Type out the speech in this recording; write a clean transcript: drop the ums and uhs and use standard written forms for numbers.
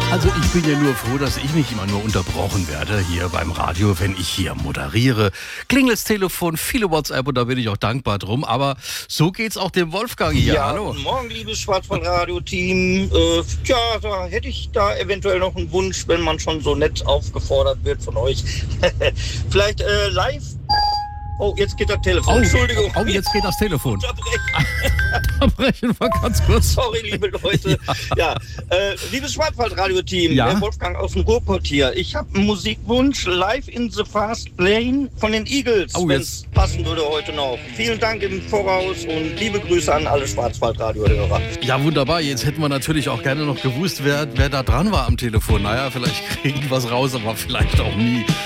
Also ich bin ja nur froh, dass ich nicht immer nur unterbrochen werde hier beim Radio, wenn ich hier moderiere. Klingelt's Telefon, viele WhatsApp und da bin ich auch dankbar drum. Aber so geht's auch dem Wolfgang hier. Ja, hallo. Guten Morgen, liebes Schwarzwald-Radio-Team. Da hätte ich da eventuell noch einen Wunsch, wenn man schon so nett aufgefordert wird von euch. Vielleicht live. Oh, jetzt geht das Telefon. Entschuldigung. Oh, jetzt geht das Telefon. Unterbrechen. Unterbrechen wir ganz kurz. Sorry, liebe Leute. Liebes Schwarzwald-Radio-Team, Ja? der Wolfgang aus dem Ruhrpott hier. Ich habe einen Musikwunsch, Live in the Fast Lane von den Eagles, Oh, wenn es passen würde heute noch. Vielen Dank im Voraus und liebe Grüße an alle Schwarzwald-Radio-Hörer. Ja, wunderbar. Jetzt hätten wir natürlich auch gerne noch gewusst, wer da dran war am Telefon. Naja, vielleicht kriegen wir es raus, aber vielleicht auch nie.